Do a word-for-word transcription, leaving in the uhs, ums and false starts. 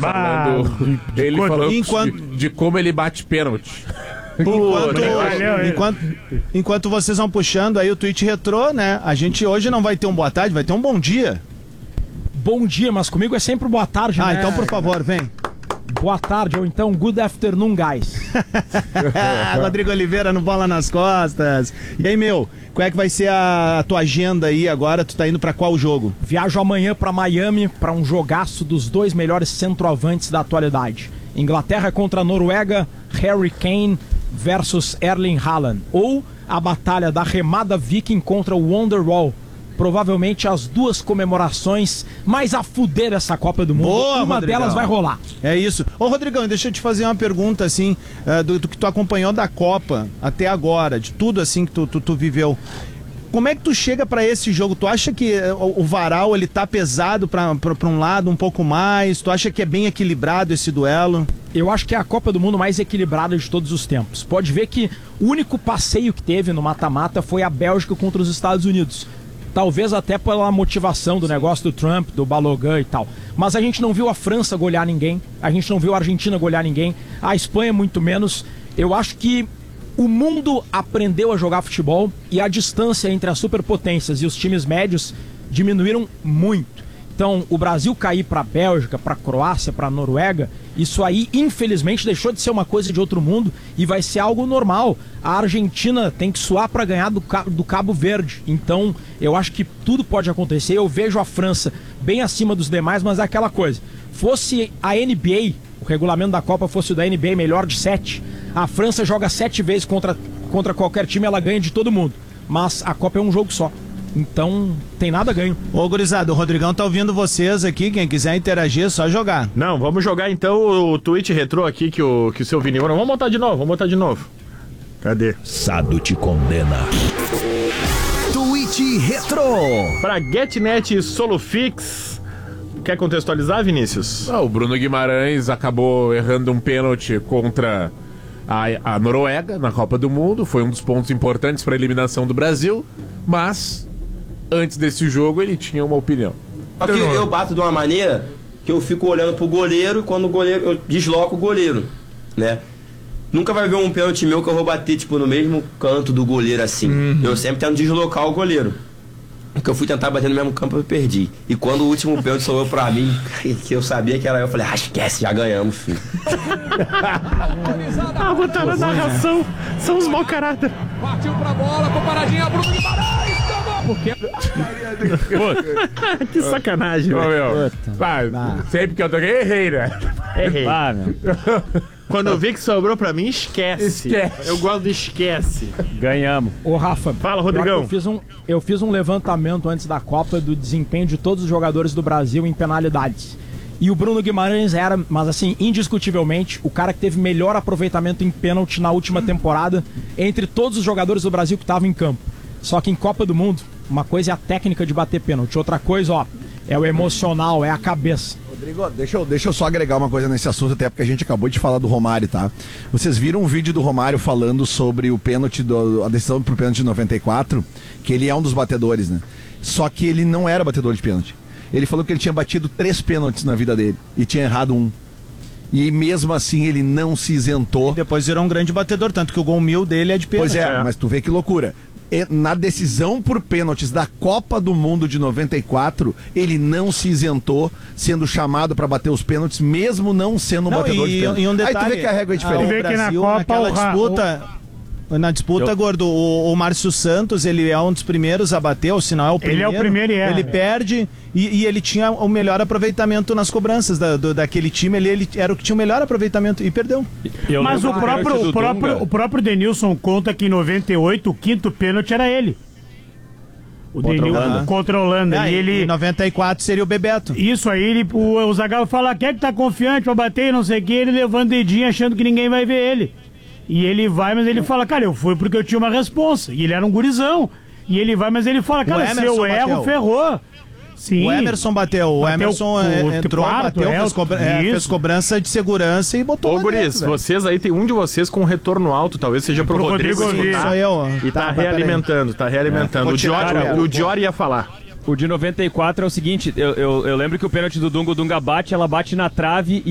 falando, ele falando enquanto... de, de como ele bate pênalti. Enquanto, enquanto, enquanto vocês vão puxando aí o tweet retrô, né? A gente hoje não vai ter um boa tarde, vai ter um bom dia. Bom dia, mas comigo é sempre boa tarde, ah, né? Ah, então por favor, vem. Boa tarde, ou então good afternoon, guys. Rodrigo Oliveira no Bola nas Costas. E aí, meu, qual é que vai ser a, a tua agenda aí agora? Tu tá indo pra qual jogo? Viajo amanhã pra Miami pra um jogaço dos dois melhores centroavantes da atualidade. Inglaterra contra a Noruega, Harry Kane versus Erling Haaland. Ou a batalha da remada viking contra o Wonderwall. Provavelmente as duas comemorações mais a fuder dessa Copa do Mundo. Boa, uma Rodrigão. delas vai rolar. É isso. Ô, Rodrigão, deixa eu te fazer uma pergunta, assim, uh, do, do que tu acompanhou da Copa até agora, de tudo, assim, que tu, tu, tu viveu. Como é que tu chega pra esse jogo? Tu acha que o, o varal, ele tá pesado pra, pra, pra um lado um pouco mais? Tu acha que é bem equilibrado esse duelo? Eu acho que é a Copa do Mundo mais equilibrada de todos os tempos. Pode ver que o único passeio que teve no mata-mata foi a Bélgica contra os Estados Unidos. Talvez até pela motivação do negócio do Trump, do Balogun e tal. Mas a gente não viu a França golear ninguém, a gente não viu a Argentina golear ninguém, a Espanha muito menos. Eu acho que o mundo aprendeu a jogar futebol e a distância entre as superpotências e os times médios diminuíram muito. Então, o Brasil cair para a Bélgica, para a Croácia, para a Noruega, isso aí, infelizmente, deixou de ser uma coisa de outro mundo e vai ser algo normal. A Argentina tem que suar para ganhar do, do Cabo Verde. Então, eu acho que tudo pode acontecer. Eu vejo a França bem acima dos demais, mas é aquela coisa. Fosse a N B A, o regulamento da Copa fosse o da N B A melhor de sete, a França joga sete vezes contra, contra qualquer time, ela ganha de todo mundo. Mas a Copa é um jogo só. Então, tem nada a ganho. Ô, gurizada, o Rodrigão tá ouvindo vocês aqui. Quem quiser interagir, é só jogar. Não, vamos jogar então o tweet retrô aqui que o, que o seu Vini... Não, vamos botar de novo, vamos botar de novo. Cadê? Sado te condena. Tweet retrô. Pra GetNet Solufix. Quer contextualizar, Vinícius? Ah, o Bruno Guimarães acabou errando um pênalti contra a, a Noruega na Copa do Mundo. Foi um dos pontos importantes para a eliminação do Brasil. Mas, antes desse jogo, ele tinha uma opinião. Só que eu bato de uma maneira que eu fico olhando pro goleiro e quando o goleiro, eu desloco o goleiro, né? Nunca vai ver um pênalti meu que eu vou bater, tipo, no mesmo canto do goleiro, assim. Uhum. Eu sempre tento deslocar o goleiro. Porque eu fui tentar bater no mesmo campo e eu perdi. E quando o último pênalti sobrou pra mim, que eu sabia que era eu, eu falei, ah, esquece, já ganhamos, filho. Ah, botaram na narração. São os mau caráter. Partiu pra bola, com paradinha, Bruno Guimarães, tomou! Porque... Que sacanagem, velho. Sempre que eu toquei, errei, né? Errei. Ah, quando eu vi que sobrou pra mim, esquece. esquece. Eu gosto de esquece. Ganhamos. Ô, Rafa. Fala, Rodrigão. Eu fiz, um, eu fiz um levantamento antes da Copa do desempenho de todos os jogadores do Brasil em penalidades. E o Bruno Guimarães era, mas assim, indiscutivelmente, o cara que teve melhor aproveitamento em pênalti na última temporada entre todos os jogadores do Brasil que estavam em campo. Só que em Copa do Mundo, uma coisa é a técnica de bater pênalti, outra coisa, ó, é o emocional, é a cabeça. Rodrigo, deixa eu, deixa eu só agregar uma coisa nesse assunto, até porque a gente acabou de falar do Romário, tá? Vocês viram um vídeo do Romário falando sobre o pênalti, do, a decisão pro pênalti de noventa e quatro, que ele é um dos batedores, né? Só que ele não era batedor de pênalti. Ele falou que ele tinha batido três pênaltis na vida dele e tinha errado um. E mesmo assim ele não se isentou. E depois virou um grande batedor, tanto que o gol mil dele é de pênalti. Pois é, é. Mas tu vê que loucura. Na decisão por pênaltis da Copa do Mundo de noventa e quatro, ele não se isentou, sendo chamado para bater os pênaltis, mesmo não sendo um não, batedor e, de pênaltis. E um detalhe, aí tu vê que a régua é diferente. Ah, o Brasil, na Copa, naquela disputa... Na disputa, eu... Gordo, o, o Márcio Santos, ele é um dos primeiros a bater, ou se não é o primeiro. Ele é o primeiro e é. Ele perde e, e ele tinha o melhor aproveitamento nas cobranças da, do, daquele time. Ele, ele era o que tinha o melhor aproveitamento e perdeu. Eu Mas o próprio, o, próprio, o próprio Denilson conta que em noventa e oito o quinto pênalti era ele. O contra Denilson Holanda. Contra a Holanda. É, e ele... Em noventa e quatro seria o Bebeto. Isso aí, ele, o, o Zagallo fala, quem é que tá confiante pra bater e não sei o que, ele levanta o dedinho achando que ninguém vai ver ele. E ele vai, mas ele fala, cara, eu fui porque eu tinha uma responsa. E ele era um gurizão. E ele vai, mas ele fala, cara, se eu erro, ferrou. Sim. O Emerson bateu. O bateu Emerson o, entrou, quarto, bateu, é, fez, cobra é, fez cobrança de segurança e botou. Ô, guris, vocês aí, tem um de vocês com um retorno alto, talvez seja pro, pro Rodrigo. Rodrigo tá, eu, e tá, tá realimentando, tá realimentando. É, o Diori, o Diori ia falar. O de noventa e quatro é o seguinte, eu, eu, eu lembro que o pênalti do Dunga, o Dunga bate, ela bate na trave e